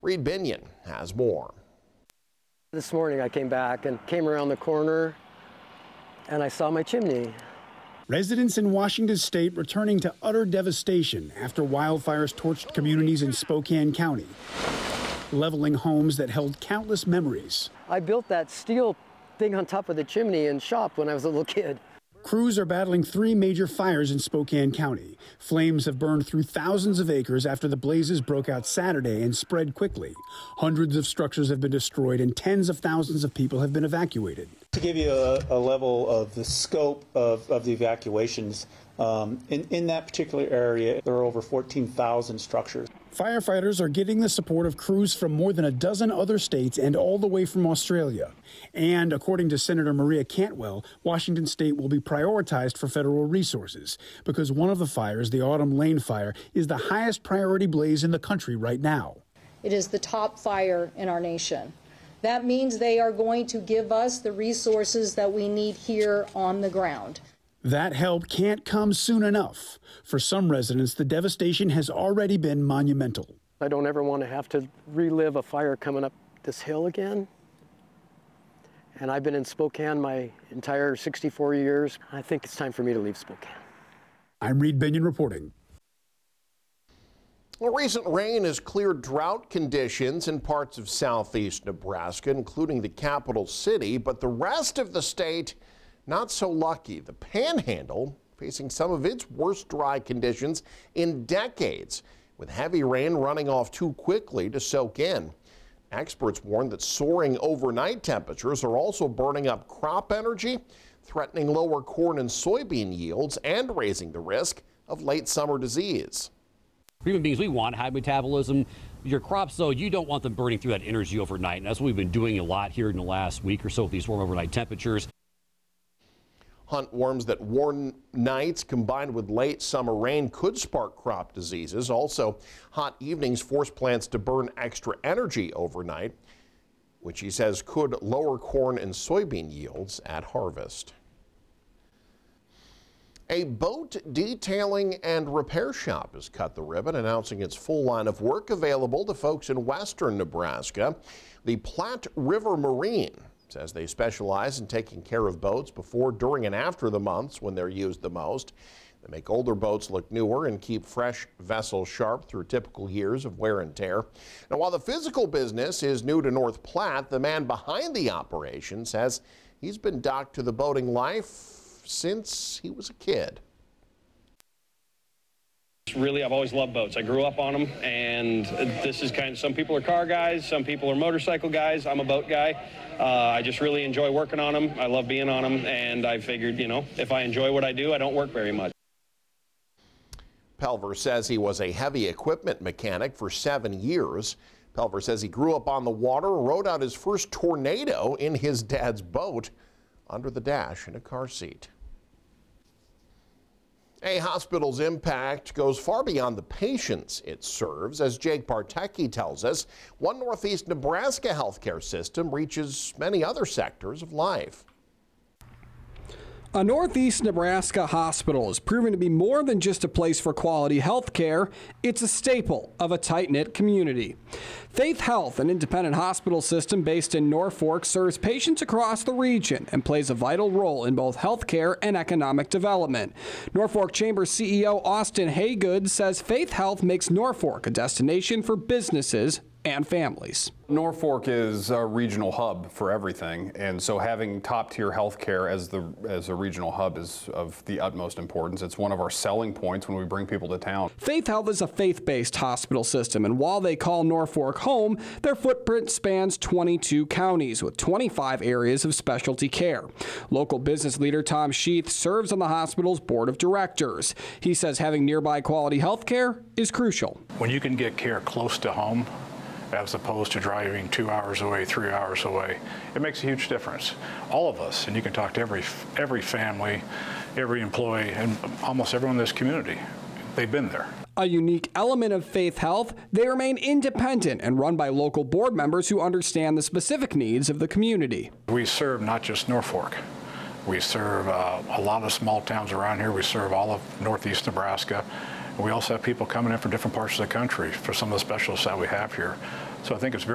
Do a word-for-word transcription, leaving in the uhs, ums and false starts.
Reed Binion has more. This morning I came back and came around the corner and I saw my chimney. Residents in Washington state returning to utter devastation after wildfires torched communities in Spokane County, leveling homes that held countless memories. I built that steel thing on top of the chimney and shop when I was a little kid. Crews are battling three major fires in Spokane County. Flames have burned through thousands of acres after the blazes broke out Saturday and spread quickly. Hundreds of structures have been destroyed and tens of thousands of people have been evacuated. To give you a, a level of the scope of, of the evacuations, um, in, in that particular area, there are over fourteen thousand structures. Firefighters are getting the support of crews from more than a dozen other states and all the way from Australia. And according to Senator Maria Cantwell, Washington state will be prioritized for federal resources because one of the fires, the Autumn Lane fire, is the highest priority blaze in the country right now. It is the top fire in our nation. That means they are going to give us the resources that we need here on the ground. That help can't come soon enough. For some residents, the devastation has already been monumental. I don't ever want to have to relive a fire coming up this hill again. And I've been in Spokane my entire sixty-four years. I think it's time for me to leave Spokane. I'm Reed Binion reporting. Well, recent rain has cleared drought conditions in parts of southeast Nebraska, including the capital city, but the rest of the state not so lucky. The Panhandle facing some of its worst dry conditions in decades, with heavy rain running off too quickly to soak in. Experts warn that soaring overnight temperatures are also burning up crop energy, threatening lower corn and soybean yields, and raising the risk of late summer disease. Human beings, we want high metabolism. Your crops, though, you don't want them burning through that energy overnight. And that's what we've been doing a lot here in the last week or so with these warm overnight temperatures. Hunt warns that warm nights combined with late summer rain could spark crop diseases. Also, hot evenings force plants to burn extra energy overnight, which he says could lower corn and soybean yields at harvest. A boat detailing and repair shop has cut the ribbon, announcing its full line of work available to folks in western Nebraska. The Platte River Marine says they specialize in taking care of boats before, during, and after the months when they're used the most. They make older boats look newer and keep fresh vessels sharp through typical years of wear and tear. Now, while the physical business is new to North Platte, the man behind the operation says he's been docked to the boating life since he was a kid. Really, I've always loved boats. I grew up on them, and this is kind of, some people are car guys, some people are motorcycle guys. I'm a boat guy. Uh, I just really enjoy working on them. I love being on them, and I figured, you know, if I enjoy what I do, I don't work very much. Pelver says he was a heavy equipment mechanic for seven years. Pelver says he grew up on the water, rode out his first tornado in his dad's boat under the dash in a car seat. A hospital's impact goes far beyond the patients it serves. As Jake Bartecki tells us, one Northeast Nebraska healthcare system reaches many other sectors of life. A Northeast Nebraska hospital is proven to be more than just a place for quality health care. It's a staple of a tight-knit community. Faith Health, an independent hospital system based in Norfolk, serves patients across the region and plays a vital role in both health care and economic development. Norfolk Chamber C E O Austin Haygood says Faith Health makes Norfolk a destination for businesses and families. Norfolk is a regional hub for everything, and so having top-tier health care as the as a regional hub is of the utmost importance. It's one of our selling points when we bring people to town. Faith Health is a faith-based hospital system, and while they call Norfolk home, their footprint spans twenty-two counties with twenty-five areas of specialty care. Local business leader Tom Sheath serves on the hospital's board of directors. He says having nearby quality health care is crucial. When you can get care close to home, as opposed to driving two hours away, three hours away, it makes a huge difference. All of us, and you can talk to every every family, every employee, and almost everyone in this community, they've been there. A unique element of Faith Health, they remain independent and run by local board members who understand the specific needs of the community. We serve not just Norfolk. We serve uh, a lot of small towns around here. We serve all of Northeast Nebraska. We also have people coming in from different parts of the country for some of the specialists that we have here. So I think it's very